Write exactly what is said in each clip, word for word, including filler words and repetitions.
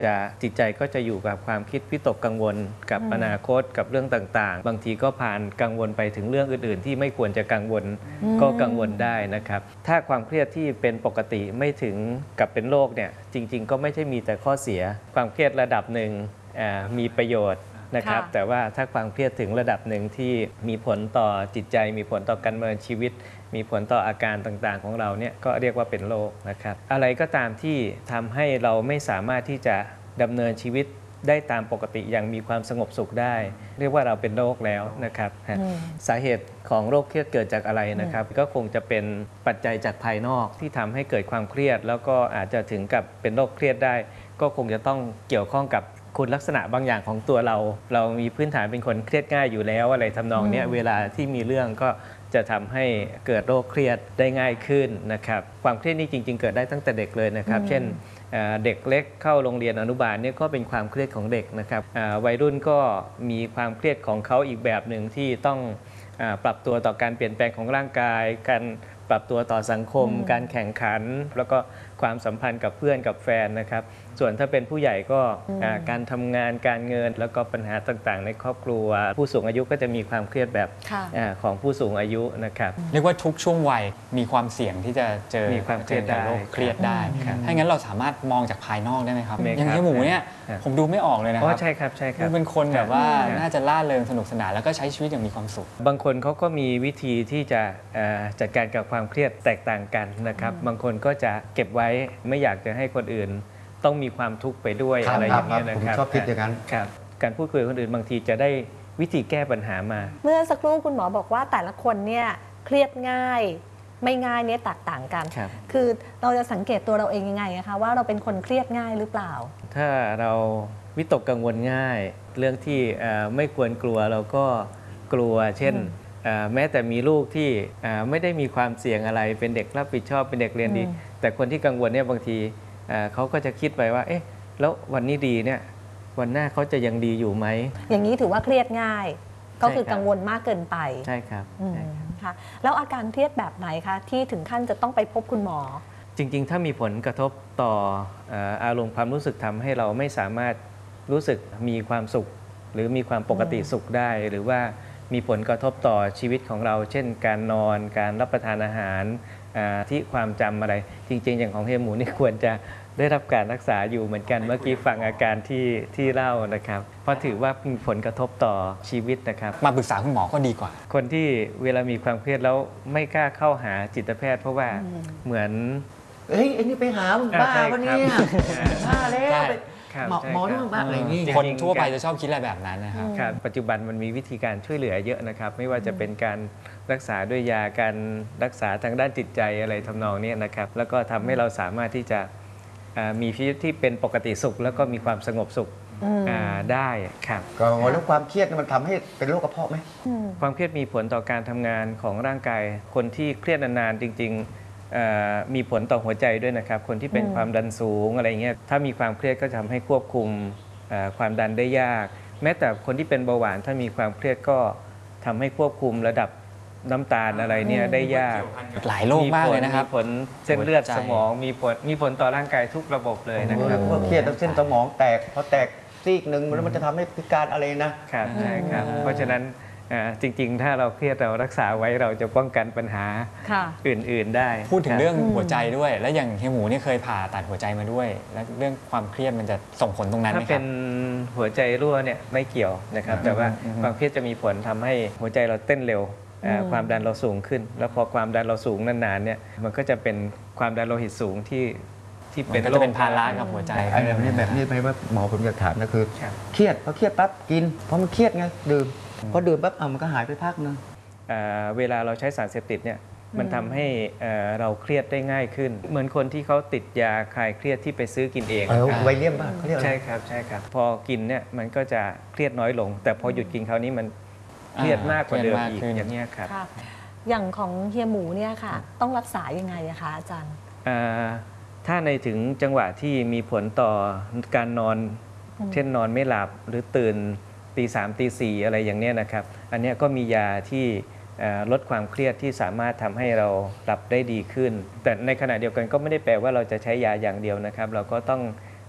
จะจิตใจก็จะอยู่กับความคิดวิตกกังวลกับอนาคตกับเรื่องต่างๆบางทีก็ผ่านกังวลไปถึงเรื่องอื่นๆที่ไม่ควรจะกังวลก็กังวลได้นะครับถ้าความเครียดที่เป็นปกติไม่ถึงกับเป็นโรคเนี่ยจริงๆก็ไม่ใช่มีแต่ข้อเสียความเครียดระดับหนึ่งมีประโยชน์นะครับแต่ว่าถ้าความเครียดถึงระดับหนึ่งที่มีผลต่อจิตใจมีผลต่อการดำเนินชีวิตมีผลต่ออาการต่างๆของเราเนี่ยก็เรียกว่าเป็นโรคนะครับอะไรก็ตามที่ทำให้เราไม่สามารถที่จะดำเนินชีวิตได้ตามปกติอย่างมีความสงบสุขได้เรียกว่าเราเป็นโรคแล้วนะครับสาเหตุของโรคเครียดเกิดจากอะไรนะครับก็คงจะเป็นปัจจัยจากภายนอกที่ทำให้เกิดความเครียดแล้วก็อาจจะถึงกับเป็นโรคเครียดได้ก็คงจะต้องเกี่ยวข้องกับคุณลักษณะบางอย่างของตัวเราเรามีพื้นฐานเป็นคนเครียดง่ายอยู่แล้วอะไรทำนองนี้เวลาที่มีเรื่องก็จะทำให้เกิดโรคเครียดได้ง่ายขึ้นนะครับความเครียดนี่จริงๆเกิดได้ตั้งแต่เด็กเลยนะครับเช่นเด็กเล็กเข้าโรงเรียนอนุบาลเนี่ยก็เป็นความเครียดของเด็กนะครับวัยรุ่นก็มีความเครียดของเขาอีกแบบหนึ่งที่ต้องปรับตัวต่อการเปลี่ยนแปลงของร่างกายการปรับตัวต่อสังคมการแข่งขันแล้วก็ความสัมพันธ์กับเพื่อนกับแฟนนะครับส่วนถ้าเป็นผู้ใหญ่ก็การทำงานการเงินแล้วก็ปัญหาต่างๆในครอบครัวผู้สูงอายุก็จะมีความเครียดแบบของผู้สูงอายุนะครับเรียกว่าทุกช่วงวัยมีความเสี่ยงที่จะเจอมีความเครียดได้เครียดได้ถ้างั้นเราสามารถมองจากภายนอกได้ไหมครับอย่างที่หมูเนี่ยผมดูไม่ออกเลยนะครับใช่ครับใช่ครับเป็นคนแบบว่าน่าจะล่าเริงสนุกสนานแล้วก็ใช้ชีวิตอย่างมีความสุขบางคนเขาก็มีวิธีที่จะจัดการกับความเครียดแตกต่างกันนะครับบางคนก็จะเก็บไว้ไม่อยากจะให้คนอื่นต้องมีความทุกข์ไปด้วยอะไรอย่างนี้นะครับผมชอบคิดอย่างนั้นครับการพูดคุยกับคนอื่นบางทีจะได้วิธีแก้ปัญหามาเมื่อสักครู่คุณหมอบอกว่าแต่ละคนเนี่ยเครียดง่ายไม่ง่ายเนี่ยแตกต่างกันคือเราจะสังเกตตัวเราเองยังไงนะคะว่าเราเป็นคนเครียดง่ายหรือเปล่าถ้าเราวิตกกังวลง่ายเรื่องที่ไม่ควรกลัวเราก็กลัวเช่นแม้แต่มีลูกที่ไม่ได้มีความเสี่ยงอะไรเป็นเด็กรับผิดชอบเป็นเด็กเรียนดีแต่คนที่กังวลเนี่ยบางทีเขาก็จะคิดไปว่าเอ๊ะแล้ววันนี้ดีเนี่ยวันหน้าเขาจะยังดีอยู่ไหมอย่างนี้ถือว่าเครียดง่ายก็คือกังวลมากเกินไปใช่ครับค่ะแล้วอาการเครียดแบบไหนคะที่ถึงขั้นจะต้องไปพบคุณหมอจริงๆถ้ามีผลกระทบต่ออารมณ์ความรู้สึกทำให้เราไม่สามารถรู้สึกมีความสุขหรือมีความปกติสุขได้หรือว่ามีผลกระทบต่อชีวิตของเราเช่นการนอนการรับประทานอาหารที่ความจำอะไรจริงๆอย่างของเฮียหมูนี่ควรจะได้รับการรักษาอยู่เหมือนกันเมื่อกี้ฟังอาการที่ที่เล่านะครับเพราะถือว่ามีผลกระทบต่อชีวิตนะครับมาปรึกษาคุณหมอก็ดีกว่าคนที่เวลามีความเครียดแล้วไม่กล้าเข้าหาจิตแพทย์เพราะว่าเหมือนเอ้ยไอ้นี่ไปหาบ้าวันนี้บ้าแล้วหมอหมอต้องบ้าอะไรนี่คนทั่วไปจะชอบคิดอะไรแบบนั้นนะครับปัจจุบันมันมีวิธีการช่วยเหลือเยอะนะครับไม่ว่าจะเป็นการรักษาด้วยยาการรักษาทางด้านจิตใจอะไรทำนองนี้นะครับแล้วก็ทำให้เราสามารถที่จะมีชีวิตที่เป็นปกติสุขแล้วก็มีความสงบสุขได้ครับก็แล้วความเครียดมันทำให้เป็นโรคกระเพาะไหมความเครียดมีผลต่อการทำงานของร่างกายคนที่เครียดนานๆจริงๆมีผลต่อหัวใจด้วยนะครับคนที่เป็นความดันสูงอะไรเงี้ยถ้ามีความเครียดก็ทำให้ควบคุมความดันได้ยากแม้แต่คนที่เป็นเบาหวานถ้ามีความเครียดก็ทำให้ควบคุมระดับน้ำตาลอะไรเนี่ยได้ยากหลายโรคมากเลยนะครับมีผลเส้นเลือดสมองมีผลมีผลต่อร่างกายทุกระบบเลยนะครับพวกเครียดเส้นสมองแตกพอแตกซีกหนึ่งแล้วมันจะทำให้พิการอะไรนะครับใช่ครับเพราะฉะนั้นจริงๆถ้าเราเครียดเรารักษาไว้เราจะป้องกันปัญหาอื่นๆได้พูดถึงเรื่องหัวใจด้วยและอย่างเฮียหมูนี่เคยผ่าตัดหัวใจมาด้วยและเรื่องความเครียดมันจะส่งผลตรงนั้นไหมครับถ้าเป็นหัวใจรั่วเนี่ยไม่เกี่ยวนะครับแต่ว่าความเครียดจะมีผลทำให้หัวใจเราเต้นเร็วความดันเราสูงขึ้นแล้วพอความดันเราสูงนานๆเนี่ยมันก็จะเป็นความดันโลหิตสูงที่ที่เป็นจะเป็นภาระกับหัวใจแบบนี้แบบนี้ไม่ว่าหมอผมอยากถามนะคือเครียดพอเครียดปั๊บกินเพราะมันเครียดไงดื่มพอดื่มปั๊บอ่ะมันก็หายไปพักนึงเวลาเราใช้สารเสพติดเนี่ยมันทำให้เราเครียดได้ง่ายขึ้นเหมือนคนที่เขาติดยาคลายเครียดที่ไปซื้อกินเองไวเลียมบ้างใช่ครับใช่ครับพอกินเนี่ยมันก็จะเครียดน้อยลงแต่พอหยุดกินคราวนี้มันเครียดมากกว่าเดิมอีกอย่างนี้ครับอย่างของเฮียหมูเนี่ยค่ะต้องรักษายังไงคะอาจารย์ถ้าในถึงจังหวะที่มีผลต่อการนอนเช่นนอนไม่หลับหรือตื่นตีสามตีสี่อะไรอย่างนี้นะครับอันนี้ก็มียาที่ลดความเครียดที่สามารถทำให้เราหลับได้ดีขึ้นแต่ในขณะเดียวกันก็ไม่ได้แปลว่าเราจะใช้ยาอย่างเดียวนะครับเราก็ต้อง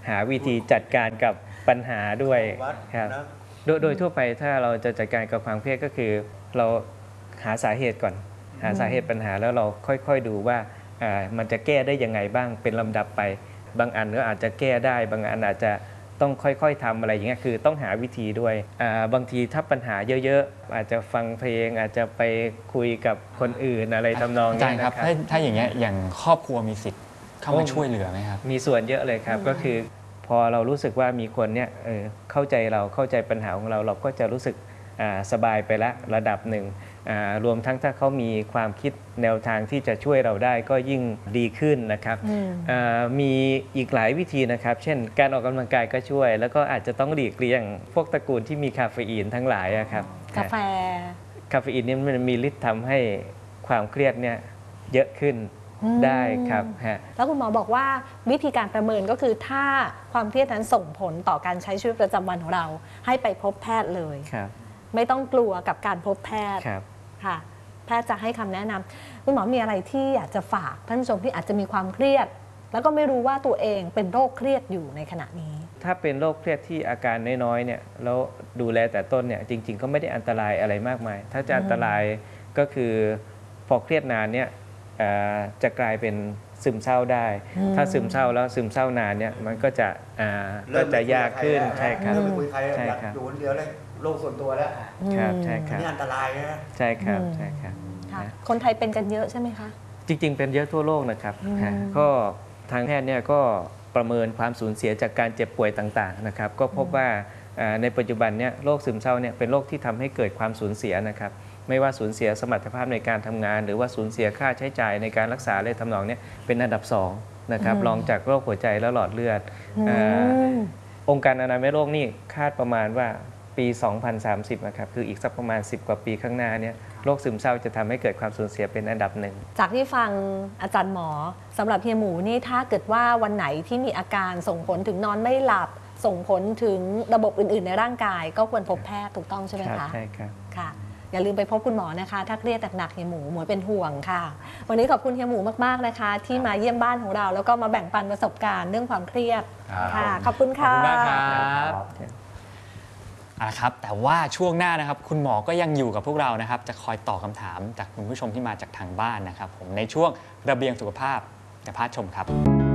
หาวิธีจัดการกับปัญหาด้วยครับโดยโดยทั่วไปถ้าเราจะจัดการกับความเครียดก็คือ เราหาสาเหตุก่อนหาสาเหตุปัญหาแล้วเราค่อยๆดูว่าอ่ามันจะแก้ได้ยังไงบ้างเป็นลำดับไปบางอันก็อาจจะแก้ได้บางอันอาจจะต้องค่อยๆทำอะไรอย่างเงี้ยคือต้องหาวิธีด้วยอ่าบางทีถ้าปัญหาเยอะๆอาจจะฟังเพลงอาจจะไปคุยกับคนอื่นอะไรทำนองอานี้จารย์ครับนะครับถ้าถ้าอย่างเงี้ยอย่างครอบครัวมีสิทธิ์เข้ามาช่วยเหลือไหมครับมีส่วนเยอะเลยครับก็คือพอเรารู้สึกว่ามีคนเนี่ยเออเข้าใจเราเข้าใจปัญหาของเราเราก็จะรู้สึกอ่าสบายไปละระดับหนึ่งอ่ารวมทั้งถ้าเขามีความคิดแนวทางที่จะช่วยเราได้ก็ยิ่งดีขึ้นนะครับอ่ามีอีกหลายวิธีนะครับเช่นการออกกำลังกายก็ช่วย แล้วก็อาจจะต้องหลีกเลี่ยงพวกตระกูลที่มีคาเฟอีนทั้งหลายอะครับกาแฟคาเฟอีนนี่มันมีฤทธิ์ทำให้ความเครียดเนี่ยเยอะขึ้นได้ครับฮะแล้วคุณหมอบอกว่าวิธีการประเมินก็คือถ้าความเครียดนั้นส่งผลต่อการใช้ชีวิตประจำวันของเราให้ไปพบแพทย์เลยครับไม่ต้องกลัวกับการพบแพทย์ครับค่ะ แพทย์จะให้คำแนะนำคุณหมอมีอะไรที่อยากจะฝากท่านผู้ชมที่อาจจะมีความเครียด แล้วก็ไม่รู้ว่าตัวเองเป็นโรคเครียดอยู่ในขณะนี้ถ้าเป็นโรคเครียดที่อาการน้อยๆเนี่ยแล้วดูแลแต่ต้นเนี่ยจริงๆก็ไม่ได้อันตรายอะไรมากมาย ถ้าจะอันตรายก็คือพอเครียดนานเนี่ยเอ่อจะกลายเป็นซึมเศร้าได้ ถ้าซึมเศร้าแล้วซึมเศร้านานเนี่ยมันก็จะอ่าก็จะยากขึ้นใช่ครับเริ่มไม่คุยใครแล้วใช่อยากครับอยู่คนเดียวเลยโลกส่วนตัวแล้วครับใช่คอันรับนี่อันตรายนะใช่ครับใช่ครับค่ะนะคนไทยเป็นกันเยอะใช่ไหมคะจริงๆ เป็นเยอะทั่วโลกนะครับฮะก็ทางแพทย์เนี่ยก็ประเมินความสูญเสียจากการเจ็บป่วยต่างๆนะครับก็พบว่าอ่าในปัจจุบันเนี่ยโรคซึมเศร้าเนี่ยเป็นโรคที่ทำให้เกิดความสูญเสียนะครับไม่ว่าสูญเสียสมรรถภาพในการทำงาน หรือว่าสูญเสียค่าใช้จ่ายในการรักษาอะไรทำนองเนี้เป็นอันดับสองนะครับรองจากโรคหัวใจและหลอดเลือดอ่าองค์การอนามัยโลกนี่คาดประมาณว่าปี สองพันสามสิบ นะครับคืออีกสักประมาณ สิบ กว่าปีข้างหน้าเนี่ยโรคซึมเศร้าจะทำให้เกิดความสูญเสียเป็นอันดับหนึ่งจากที่ฟังอาจารย์หมอสำหรับเฮียหมูนี่ถ้าเกิดว่าวันไหนที่มีอาการส่งผลถึงนอนไม่หลับ ส่งผลถึงระบบอื่น ๆ ในร่างกาย ก็ควรพบแพทย์ถูกต้องใช่ไหมครับคะใช่ครับค่ะ อย่าลืมไปพบคุณหมอนะคะ ถ้าเครียดหนักๆเฮียหมูหมวยเป็นห่วงค่ะ วันนี้ขอบคุณเฮียหมูมากๆนะคะ ที่มาเยี่ยมบ้านของเรา แล้วก็มาแบ่งปันประสบการณ์เรื่องความเครียดค่ะขอบคุณขอบค่ะคุณมากครับเอาละครับแต่ว่าช่วงหน้านะครับคุณหมอก็ยังอยู่กับพวกเรานะครับจะคอยตอบคำถามจากคุณผู้ชมที่มาจากทางบ้านนะครับผมในช่วงระเบียงสุขภาพเดี๋ยวพาชมครับ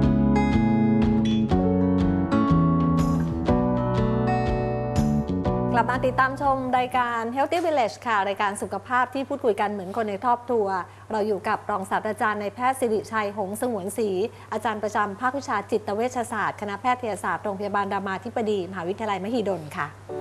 กลับมาติดตามชมรายการ Healthy Village ค่ะ รายการสุขภาพที่พูดคุยกันเหมือนคนในครอบครัว เราอยู่กับรองศาสตราจารย์นายแพทย์สิริชัย หงส์สงวนศรีอาจารย์ประจำภาควิชาจิตเวชศาสตร์คณะแพทยศาสตร์โรงพยาบาลรามาธิบดีมหาวิทยาลัยมหิดลค่ะ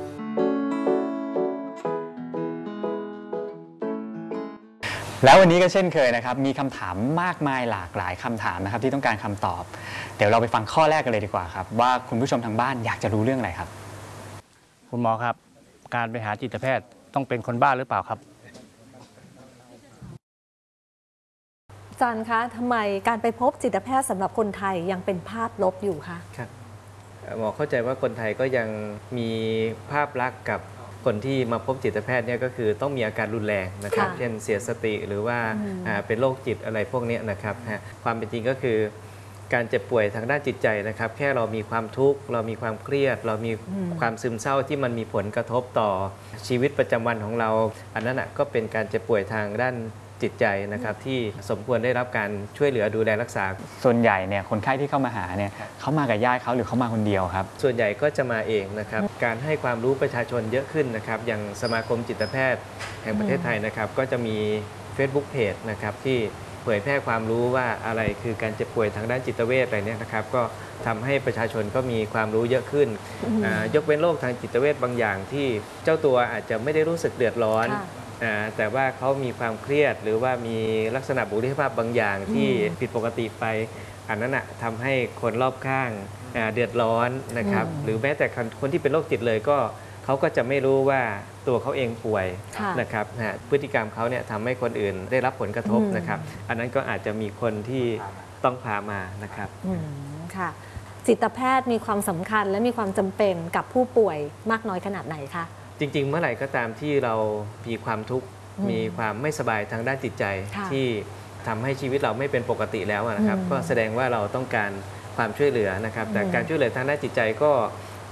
แล้ววันนี้ก็เช่นเคยนะครับมีคำถามมากมายหลากหลายคำถามนะครับที่ต้องการคำตอบ เดี๋ยวเราไปฟังข้อแรกกันเลยดีกว่าครับว่าคุณผู้ชมทางบ้านอยากจะรู้เรื่องอะไรครับคุณหมอครับ การไปหาจิตแพทย์ต้องเป็นคนบ้าหรือเปล่าครับอาจารย์คะทำไมการไปพบจิตแพทย์สำหรับคนไทยยังเป็นภาพลบอยู่คะครับหมอเข้าใจว่าคนไทยก็ยังมีภาพลักษณ์กับคนที่มาพบจิตแพทย์เนี่ยก็คือต้องมีอาการรุนแรงนะครับค่ะเช่นเสียสติหรือว่าอ่าเป็นโรคจิตอะไรพวกนี้นะครับฮะความเป็นจริงก็คือการเจ็บป่วยทางด้านจิตใจนะครับแค่เรามีความทุกข์เรามีความเครียด เรามีความซึมเศร้าที่มันมีผลกระทบต่อชีวิตประจำวันของเรา อันนั้นนะก็เป็นการเจ็บป่วยทางด้านจิตใจนะครับที่สมควรได้รับการช่วยเหลือดูแลรักษาส่วนใหญ่เนี่ยคนไข้ที่เข้ามาหาเนี่ยเขามากับญาติเขาหรือเขามาคนเดียวครับส่วนใหญ่ก็จะมาเองนะครับ การให้ความรู้ประชาชนเยอะขึ้นนะครับ อย่างสมาคมจิตแพทย์แห่งประเทศไทยนะครับ ก็จะมี Facebook Page นะครับที่เผยแพร่ความรู้ว่าอะไรคือการเจ็บป่วยทางด้านจิตเวชอะไรเนี่ยนะครับ ก็ทำให้ประชาชนก็มีความรู้เยอะขึ้นอ่ายกเว้นโรคทางจิตเวชบางอย่างที่เจ้าตัวอาจจะไม่ได้รู้สึกเดือดร้อนค่ะอ่าแต่ว่าเขามีความเครียดหรือว่ามีลักษณะบุคลิกภาพบางอย่างที่ผิดปกติไป อันนั้นนะทำให้คนรอบข้างอ่าเดือดร้อนนะครับ หรือแม้แต่คนคนที่เป็นโรคจิตเลยก็เขาก็จะไม่รู้ว่าตัวเขาเองป่วยค่ะนะครับฮะพฤติกรรมเขาเนี่ยทำให้คนอื่นได้รับผลกระทบนะครับ อันนั้นก็อาจจะมีคนที่ต้องพามานะครับอืมค่ะ จิตแพทย์มีความสำคัญและมีความจำเป็นกับผู้ป่วยมากน้อยขนาดไหนคะจริงๆ เมื่อไหร่ก็ตามที่เรามีความทุกข์ มีความไม่สบายทางด้านจิตใจค่ะที่ทำให้ชีวิตเราไม่เป็นปกติแล้วนะครับ ก็แสดงว่าเราต้องการความช่วยเหลือนะครับแต่การช่วยเหลือทางด้านจิตใจก็